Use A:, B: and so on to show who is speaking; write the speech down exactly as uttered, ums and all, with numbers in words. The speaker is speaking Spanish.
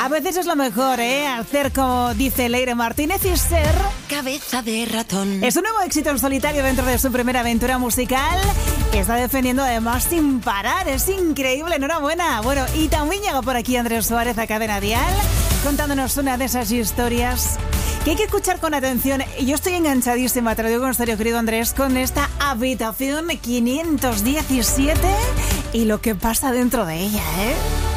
A: veces es lo mejor, ¿eh? Hacer como dice Leire Martínez y ser
B: cabeza de ratón.
A: Es un nuevo éxito en solitario dentro de su primera aventura musical. Está defendiendo además sin parar. Es increíble, enhorabuena. Bueno, y también llega por aquí Andrés Suárez a Cadena Dial, contándonos una de esas historias que hay que escuchar con atención. Y yo estoy enganchadísima, te lo digo en serio, querido Andrés, con esta habitación quinientos diecisiete y lo que pasa dentro de ella, ¿eh?